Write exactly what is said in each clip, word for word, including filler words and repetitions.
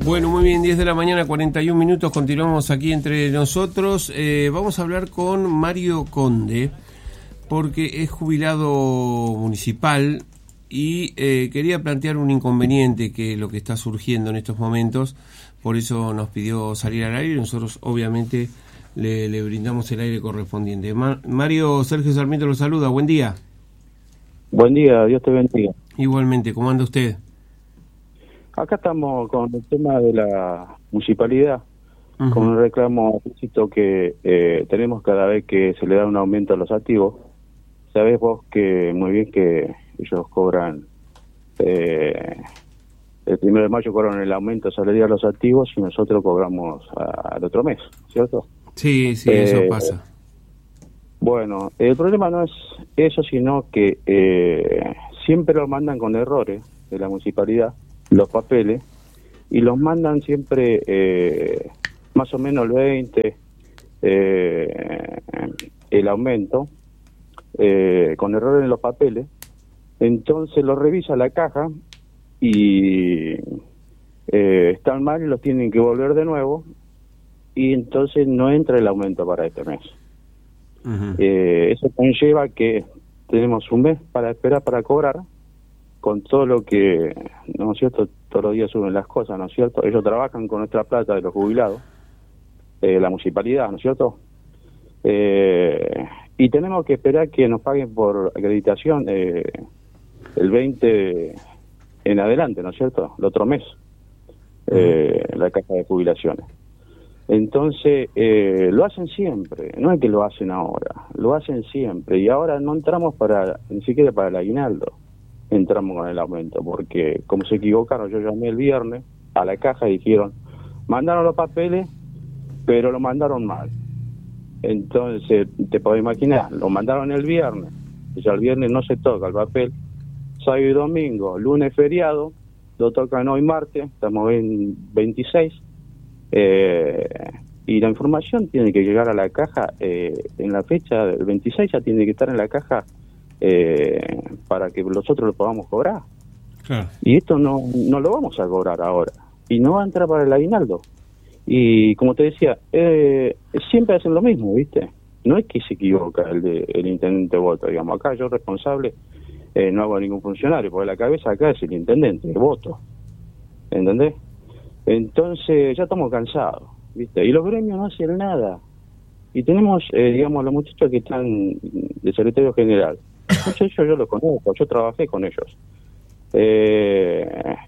Bueno, muy bien, diez de la mañana, cuarenta y un minutos, continuamos aquí entre nosotros. Eh, vamos a hablar con Mario Conde, porque es jubilado municipal y eh, quería plantear un inconveniente que es lo que está surgiendo en estos momentos, por eso nos pidió salir al aire y nosotros obviamente le, le brindamos el aire correspondiente. Ma- Mario, Sergio Sarmiento lo saluda, buen día. Buen día, Dios te bendiga. Igualmente, ¿cómo anda usted? Acá estamos con el tema de la municipalidad, Uh-huh. con un reclamo explícito que eh, tenemos cada vez que se le da un aumento a los activos. Sabés vos que muy bien que ellos cobran, eh, el primero de mayo cobran el aumento salarial a los activos y nosotros cobramos a- al otro mes, ¿cierto? Sí, sí, Eh, eso pasa. Bueno, el problema no es eso, sino que eh, siempre lo mandan con errores de la municipalidad, los papeles, y los mandan siempre eh, más o menos el veinte, eh, el aumento, eh, con errores en los papeles. Entonces lo revisa la caja y eh, están mal y los tienen que volver de nuevo, y entonces no entra el aumento para este mes. Uh-huh. Eh, eso conlleva que tenemos un mes para esperar para cobrar, con todo lo que, ¿no es cierto? Todos los días suben las cosas, ¿no es cierto? Ellos trabajan con nuestra plata de los jubilados, eh, la municipalidad, ¿no es cierto? Eh, y tenemos que esperar que nos paguen por acreditación eh, el veinte en adelante, ¿no es cierto? El otro mes, eh, la caja de jubilaciones. Entonces, eh, lo hacen siempre, no es que lo hacen ahora, lo hacen siempre, y ahora no entramos para, ni siquiera para el aguinaldo, entramos con el aumento, porque como se equivocaron, yo llamé el viernes a la caja y dijeron, mandaron los papeles, pero lo mandaron mal. Entonces, te podés imaginar, lo mandaron el viernes, ya el viernes no se toca el papel, sábado y domingo, lunes feriado, lo tocan hoy martes, estamos en veintiséis, Eh, y la información tiene que llegar a la caja eh, en la fecha del veintiséis, ya tiene que estar en la caja eh, para que nosotros lo podamos cobrar. Claro. Y esto no, no lo vamos a cobrar ahora, y no va a entrar para el aguinaldo. Y como te decía, eh, siempre hacen lo mismo, ¿viste? No es que se equivoca el, de, el intendente voto, digamos, acá yo responsable eh, no hago ningún funcionario, porque la cabeza acá es el intendente, el voto, ¿entendés? Entonces ya estamos cansados, ¿viste? Y los gremios no hacen nada. Y tenemos, eh, digamos, los muchachos que están de secretario general. Muchos de ellos yo los conozco, yo trabajé con ellos. Eh,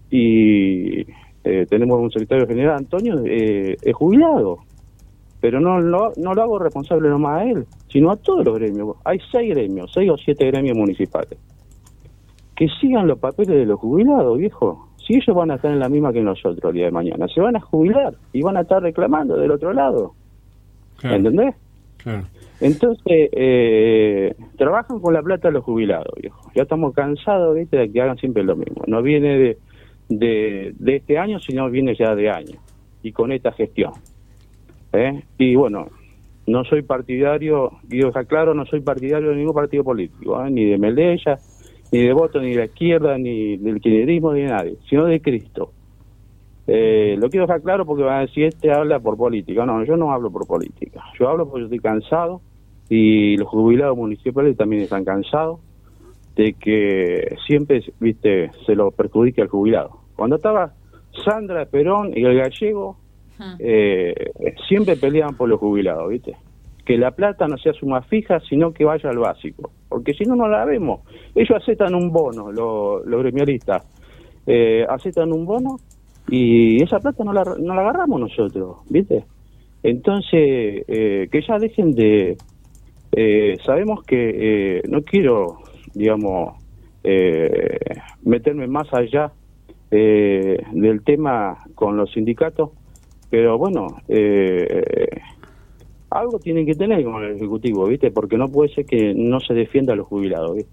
y eh, tenemos un secretario general, Antonio, eh, es jubilado. Pero no, no, no lo hago responsable nomás a él, sino a todos los gremios. Hay seis gremios, seis o siete gremios municipales. Que sigan los papeles de los jubilados, viejo. Si ellos van a estar en la misma que nosotros el día de mañana, se van a jubilar y van a estar reclamando del otro lado. Claro. ¿Entendés? Claro. Entonces, eh, trabajan con la plata de los jubilados, viejo. Ya estamos cansados, ¿viste?, de que hagan siempre lo mismo. No viene de, de, de este año, sino viene ya de año. Y con esta gestión. ¿Eh? Y bueno, no soy partidario, y os aclaro, no soy partidario de ningún partido político, ¿eh? Ni de Melella, ni de voto, ni de la izquierda, ni del kirchnerismo, ni de nadie, sino de Cristo. Eh, lo quiero dejar claro porque van a decir, este habla por política. No, yo no hablo por política. Yo hablo porque yo estoy cansado, y los jubilados municipales también están cansados de que siempre, viste, se lo perjudique al jubilado. Cuando estaba Sandra Perón y el Gallego, eh, siempre peleaban por los jubilados, viste. Que la plata no sea suma fija, sino que vaya al básico. Porque si no, no la vemos. Ellos aceptan un bono, los, los gremialistas. Eh, aceptan un bono y esa plata no la, no la agarramos nosotros, ¿viste? Entonces, eh, que ya dejen de... Eh, sabemos que eh, no quiero, digamos, eh, meterme más allá eh, del tema con los sindicatos, pero bueno... Eh, algo tienen que tener con el Ejecutivo, ¿viste? Porque no puede ser que no se defienda a los jubilados, ¿viste?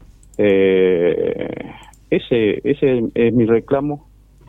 Eh, ese ese es mi reclamo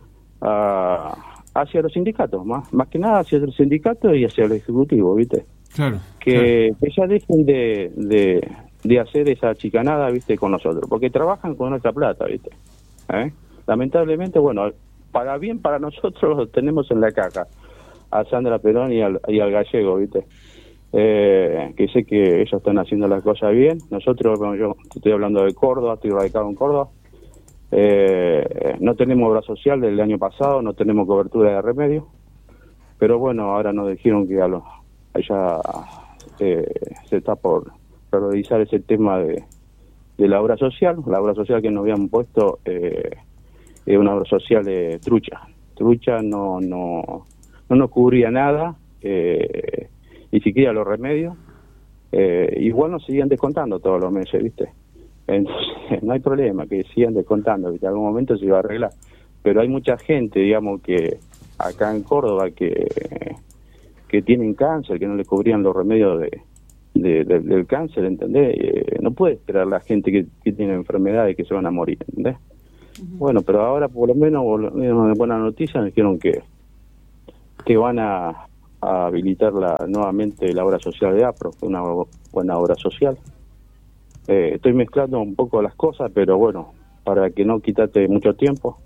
a, hacia los sindicatos, más más que nada hacia los sindicatos y hacia el Ejecutivo, ¿viste? Claro. Que, claro. que ya dejen de, de, de hacer esa chicanada, ¿viste? Con nosotros, porque trabajan con nuestra plata, ¿viste? ¿Eh? Lamentablemente, bueno, para bien para nosotros los tenemos en la caja, a Sandra Perón y al, y al Gallego, ¿viste? Eh, que sé que ellos están haciendo las cosas bien. Nosotros, bueno, yo estoy hablando de Córdoba, estoy radicado en Córdoba, eh, no tenemos obra social del año pasado, no tenemos cobertura de remedio, pero bueno, ahora nos dijeron que a los, allá eh, se está por realizar ese tema de, de la obra social. La obra social que nos habían puesto eh, es una obra social de trucha. Trucha no no no nos cubría nada, eh, ni siquiera los remedios. Eh, igual nos siguen descontando todos los meses, ¿viste? Entonces, no hay problema, que sigan descontando, ¿viste? En algún momento se va a arreglar. Pero hay mucha gente, digamos, que acá en Córdoba que que tienen cáncer, que no le cubrían los remedios de, de, de del cáncer, ¿entendés? Eh, no puede esperar la gente que, que tiene enfermedades que se van a morir, ¿entendés? Uh-huh. Bueno, pero ahora por lo menos, por lo menos buena noticia, me dijeron que que van a, a habilitar la, nuevamente la obra social de APRO, una buena obra social. Eh, estoy mezclando un poco las cosas, pero bueno, para que no quitarte mucho tiempo.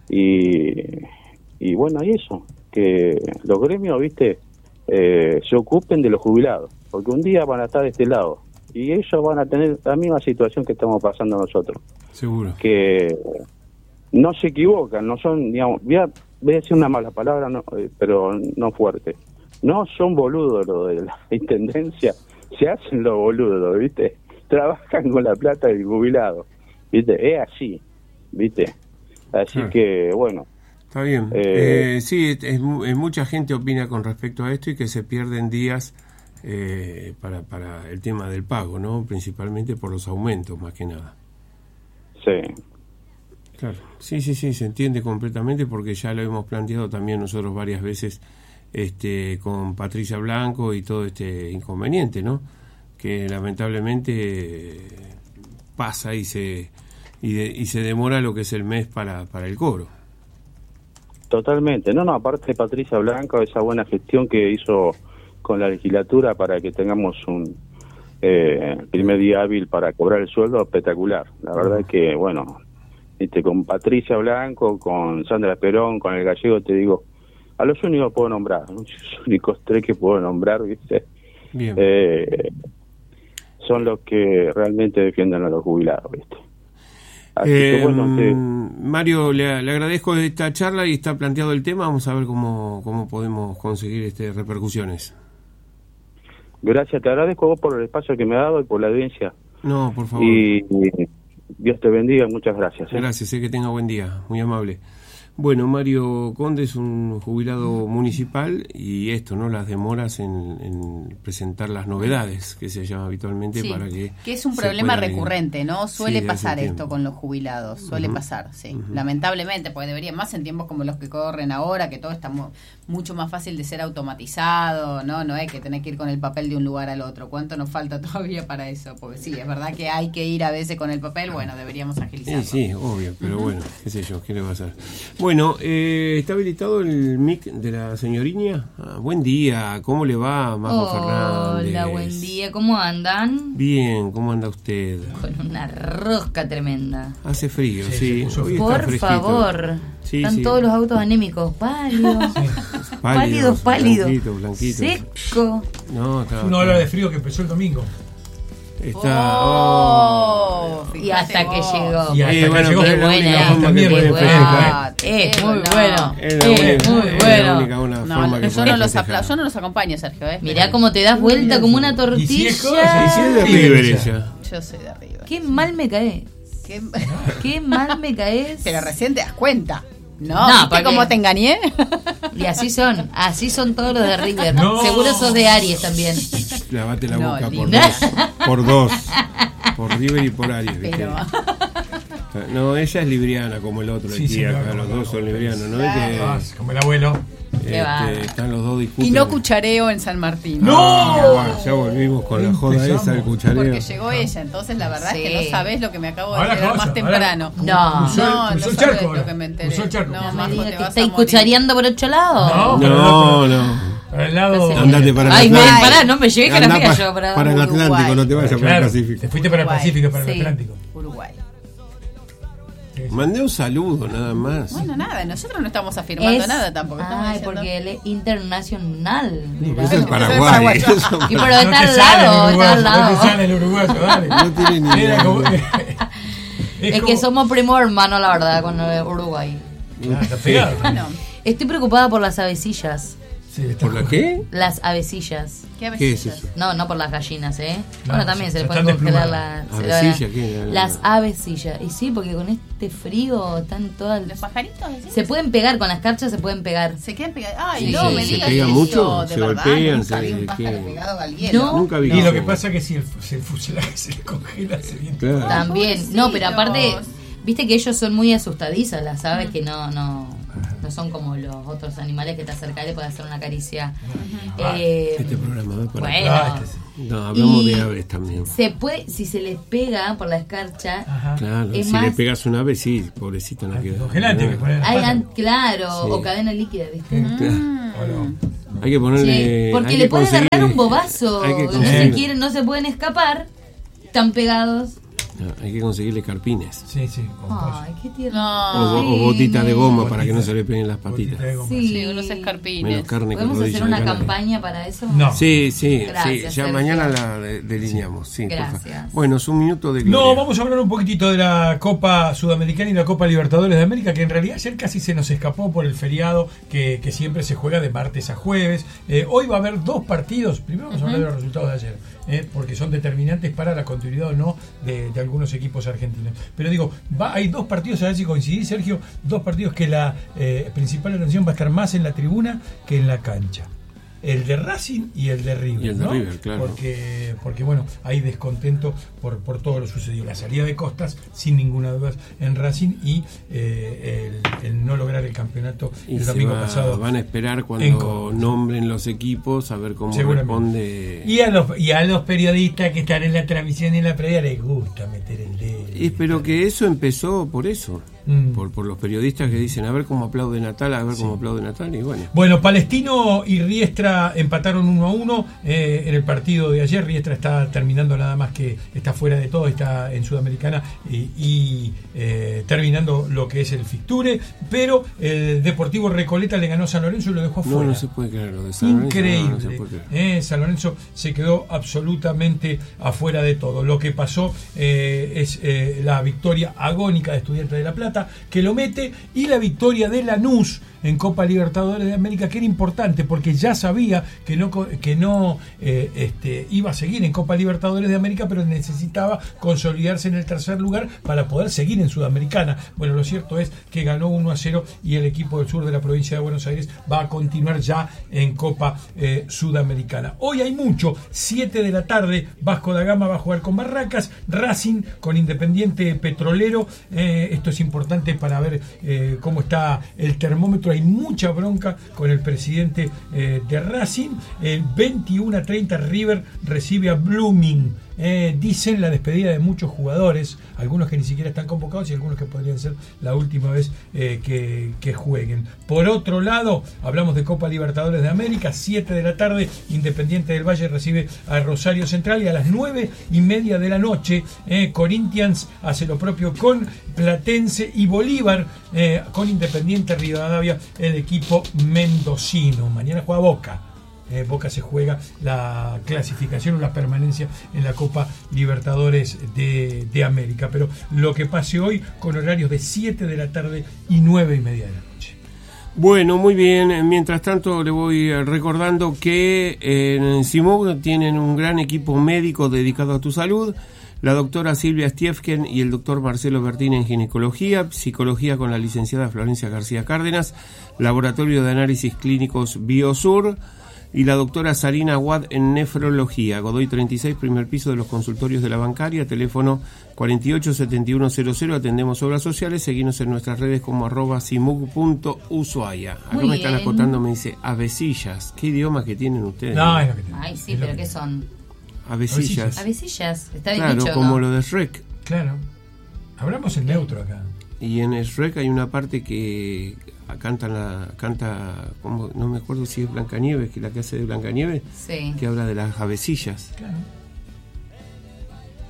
Y, y bueno, y eso, que los gremios, ¿viste?, eh, se ocupen de los jubilados, porque un día van a estar de este lado y ellos van a tener la misma situación que estamos pasando nosotros. Seguro. Que no se equivocan, no son, digamos, voy a, voy a decir una mala palabra, no, eh, pero no fuerte. No son boludos los de la intendencia, se hacen los boludos, ¿viste? Trabajan con la plata del jubilado, ¿viste? Es así, ¿viste? Así ah. que, bueno. Está bien. Eh, eh, sí, es, es, mucha gente opina con respecto a esto y que se pierden días eh, para, para el tema del pago, ¿no? Principalmente por los aumentos, más que nada. Sí. Claro. Sí, sí, sí, se entiende completamente porque ya lo hemos planteado también nosotros varias veces este, con Patricia Blanco y todo este inconveniente, ¿no? Que lamentablemente pasa y se y, de, y se demora lo que es el mes para, para el cobro. Totalmente. No, no, aparte de Patricia Blanco, esa buena gestión que hizo con la legislatura para que tengamos un eh, primer día hábil para cobrar el sueldo, espectacular. La verdad es que, bueno, este, con Patricia Blanco, con Sandra Perón, con el Gallego, te digo, a los únicos puedo nombrar, los únicos tres que puedo nombrar, ¿viste? Bien. Eh, son los que realmente defienden a los jubilados, ¿viste? Así eh, que bueno, te... Mario, le, le agradezco esta charla y está planteado el tema. Vamos a ver cómo, cómo podemos conseguir este repercusiones. Gracias, te agradezco a vos por el espacio que me ha dado y por la audiencia. No, por favor. Y, y Dios te bendiga, muchas gracias. ¿eh? Gracias, sé que tenga buen día, muy amable. Bueno, Mario Conde es un jubilado municipal y esto, ¿no? Las demoras en, en presentar las novedades que se llama habitualmente sí, para que... que es un problema recurrente, ¿no? Suele sí, pasar esto con los jubilados, suele uh-huh. pasar, sí. Uh-huh. Lamentablemente, porque debería, más en tiempos como los que corren ahora, que todo está mu- mucho más fácil de ser automatizado, ¿no? No hay que tener que ir con el papel de un lugar al otro. ¿Cuánto nos falta todavía para eso? Porque sí, es verdad que hay que ir a veces con el papel, bueno, deberíamos agilizarlo. Sí, sí, obvio, pero uh-huh. bueno, qué sé yo, ¿qué le va a hacer? Bueno, eh, ¿está habilitado el mic de la señoriña? Ah, buen día, ¿cómo le va, Majo Hola, Fernández? Hola, buen día, ¿cómo andan? Bien, ¿cómo anda usted? Con una rosca tremenda. Hace frío, sí. sí. Hoy Por favor, sí, están sí. todos los autos anémicos, pálidos, sí. pálidos, pálidos, blanquito, blanquito. seco. No, está, una ola de frío que empezó el domingo. Está, oh, oh, y hasta que llegó. Y hasta eh, que bueno, llegó. Es la única forma que puede festejar. Es muy bueno. Es muy bueno. No, no, yo, no los apla- yo no los acompaño, Sergio. ¿eh? Mirá cómo te das vuelta como una tortilla. Y si es, si es de River ella. Yo soy de River. Qué mal me caes. Qué, Qué mal me caes. Pero recién te das cuenta. No, no ¿viste porque... cómo te engañé? Y así son, así son todos los de River. No. Seguro sos de Aries también. Lavate la no, boca por River. dos. Por dos. Por River y por Aries, ¿viste? Pero... No, ella es libriana como el otro, sí, aquí, sí, acá, claro, los claro, dos son claro. librianos, ¿no? Claro. Es que, como el abuelo. Este, están los dos discutiendo. Y no cuchareo en San Martín. ¡No! Ah, ya volvimos con la joda Empezamos. esa del cuchareo. Porque llegó ella, entonces la verdad sí. es que no sabés lo que me acabo de Ahora enterar cosa, más temprano. ahora, No, cruzó, no, cruzó no el sabés charco lo que me enteré. cruzó el charco. No, No Majo, me digas te que vas a estáis morir. cuchareando por otro lado. No, No, no. Para el lado. Andate para el Ay, Atlántico. me, pará, no me llegué que la Andá fía pa- yo. Para, para el Uruguay. Atlántico, no te vayas para el Claro, Pacífico. te fuiste para el Uruguay. Pacífico, para el Sí. Atlántico. Uruguay. Sí, Mandé un saludo nada más. Bueno, nada, nosotros no estamos afirmando es, nada tampoco. Ay, porque él es internacional. No, eso es Paraguay. Eso es y pero está no al lado, está al lado. No te sale el uruguayo, dale. No tiene ni idea. Como, es, es que somos primos hermanos, la verdad, con Uruguay. Ah, está pegado. Bueno. Estoy preocupada por las avecillas. Sí, ¿Por la qué? Las avecillas. ¿Qué avecillas? ¿Qué es eso? No, no por las gallinas, ¿eh? No, bueno, también sí, se le están puede congelar desplumadas. la... ¿Avecilla qué? Las avecillas. Y sí, porque con este frío están todas... ¿Los pajaritos? ¿Decís? Se pueden pegar, con las carchas se pueden pegar. Se quedan pegados. Ay, Sí, no, sí, me se digas pega eso, mucho, de se verdad, golpean, nunca se- vi un pájaro ¿qué? pegado al hielo. No. Nunca vi Y lo eso. que pasa es que si el, si el fuselaje se le congela, se viene. Claro. También. No, pero aparte, Pobrecitos. viste que ellos son muy asustadizas, las aves que no, no, no son como los otros animales que te acercas y le puedes hacer una caricia. Eh, Este programa va para bueno. Ah, este sí. No, hablamos Y de aves también. se puede, si se les pega por la escarcha, Ajá. Claro, Es si más- le pegas una ave, sí, pobrecito no queda. Congelante que poner. hay, an- claro, Sí. o cadena líquida, ¿viste? O no. Hay que ponerle. Sí, porque hay le que pueden conseguir- agarrar un bobazo, Hay que no se conseguir, quieren, no se pueden escapar, están pegados. no, hay que conseguirle carpines. Sí, sí. con Ay, qué tierno. No. O, o botitas de goma Botita. para que no se le peguen las botita patitas. de goma. Sí. Sí, unos escarpines. Menos carne que ¿Podemos rodilla hacer de una canario. campaña para eso? No. Sí, sí, Gracias, sí. Ya Sergio. mañana la de- delineamos. Sí, por favor. Gracias. Bueno, es un minuto de No, gloria. vamos a hablar un poquitito de la Copa Sudamericana y la Copa Libertadores de América, que en realidad ayer casi se nos escapó por el feriado que, que siempre se juega de martes a jueves. Eh, hoy va a haber dos partidos. Primero vamos a hablar de los resultados de ayer, eh, porque son determinantes para la continuidad o no de, de algunos equipos argentinos. Pero digo, va, hay dos partidos, a ver si coincidís, Sergio, dos partidos que la eh, principal atención va a estar más en la tribuna que en la cancha. El de Racing y el de River, Y el de ¿no? River, claro. Porque, porque bueno, hay descontento por, por todo lo sucedido. La salida de Costas, sin ninguna duda, en Racing y eh, el, el no lograr el campeonato Y el se domingo va- pasado. van a esperar en cuando Córdoba. nombren los equipos a ver cómo Seguramente. responde. Y a, los, y a los periodistas que están en la transmisión y en la previa les gusta meter el dedo. Y, pero que eso empezó por eso, Mm. por, por los periodistas que dicen a ver cómo aplaude Natal, a ver cómo aplaude Natal, y bueno. Bueno, Palestino y Riestra empataron uno a uno eh, en el partido de ayer. Riestra está terminando nada más que está fuera de todo, está en Sudamericana y, y, eh, terminando lo que es el fixture, pero el Deportivo Recoleta le ganó a San Lorenzo y lo dejó No, fuera. no se puede creer lo de San Lorenzo, Increíble. no, no se puede creer. Eh, San Lorenzo se quedó absolutamente afuera de todo. Lo que pasó eh, es eh, la victoria agónica de Estudiantes de La Plata, que lo mete, y la victoria de Lanús en Copa Libertadores de América, que era importante porque ya sabía que no co- que no eh, este, iba a seguir en Copa Libertadores de América, pero necesitaba consolidarse en el tercer lugar para poder seguir en Sudamericana. Bueno, lo cierto es que ganó uno a cero y el equipo del sur de la provincia de Buenos Aires va a continuar ya en Copa eh, Sudamericana. Hoy hay mucho, siete de la tarde, Vasco da Gama va a jugar con Barracas, Racing con Independiente Petrolero. Eh, esto es importante para ver eh, cómo está el termómetro. Hay mucha bronca con el presidente eh, de Racing. El veintiuno a treinta River recibe a Blooming. Eh, dicen la despedida de muchos jugadores, algunos que ni siquiera están convocados y algunos que podrían ser la última vez eh, que, que jueguen. Por otro lado, hablamos de Copa Libertadores de América, siete de la tarde, Independiente del Valle recibe a Rosario Central, y a las nueve y media de la noche, eh, Corinthians hace lo propio con Platense, y Bolívar eh, con Independiente Rivadavia, el equipo mendocino. Mañana juega Boca. Eh, Boca se juega la clasificación o la permanencia en la Copa Libertadores de, de América. Pero lo que pase hoy con horarios de siete de la tarde y nueve y media de la noche. Bueno, muy bien. Mientras tanto, le voy recordando que en Simov tienen un gran equipo médico dedicado a tu salud. La doctora Silvia Stiefken y el doctor Marcelo Bertín en ginecología, psicología con la licenciada Florencia García Cárdenas, laboratorio de análisis clínicos Biosur, y la doctora Sarina Aguad en nefrología, Godoy treinta y seis, primer piso de los consultorios de la bancaria, teléfono cuarenta y ocho setenta y uno cero cero, atendemos obras sociales, seguimos en nuestras redes como arroba simug punto ushuaia. Acá Muy me están bien. acotando, me dice avecillas. ¿Qué idioma que tienen ustedes? No, es lo que tenemos. Ay, sí, Es lo pero que ¿qué tenemos. son? Avecillas. Avecillas, está bien Claro, dicho, como ¿no? lo de Shrek. Claro. Hablamos en neutro acá. Y en Shrek hay una parte que canta, la, canta como, no me acuerdo si es Blancanieves, que la que hace de Blancanieves, Sí. que habla de las avecillas. Claro.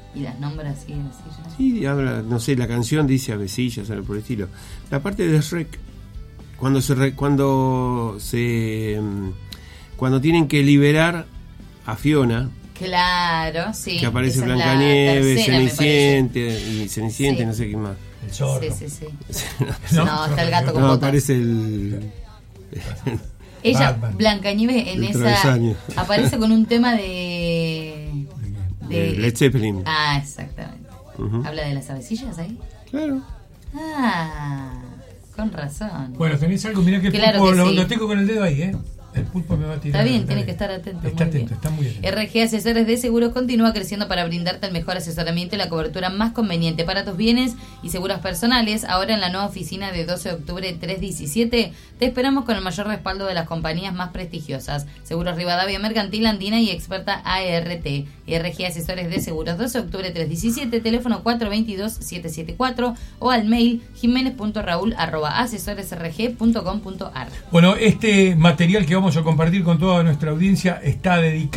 Y las nombra así, Avecillas. Sí, habla, no sé, la canción dice Avecillas, algo por el estilo. La parte de Shrek, cuando se re, cuando se cuando tienen que liberar a Fiona, claro, sí, que aparece Blancanieves, Cenicienta y Cenicienta, sí. No sé qué más. El zorro. Sí, sí, sí. no, no, está el gato con no, botas. aparece el ella, Batman. Blancanieves, en el esa aparece con un tema de de Led Zeppelin. Ah, exactamente. Uh-huh. ¿Habla de las avecillas ahí? Claro. Ah, con razón. Bueno, tenés algo, mirá que, claro pulpo, que lo, sí. lo tengo con el dedo ahí, ¿eh? El pulpo me va a tirar. Está bien, tiene que estar atento. Está muy atento, bien. está muy bien. R G Asesores de Seguros continúa creciendo para brindarte el mejor asesoramiento y la cobertura más conveniente para tus bienes y seguros personales. Ahora en la nueva oficina de doce de octubre trescientos diecisiete te esperamos con el mayor respaldo de las compañías más prestigiosas. Seguros Rivadavia Mercantil Andina y Experta A R T. R G Asesores de Seguros, doce de octubre trescientos diecisiete, teléfono cuatro dos dos, siete siete cuatro o al mail jiménez punto raúl arroba asesores r g punto com punto a r. Bueno, este material que vamos a compartir con toda nuestra audiencia está dedicado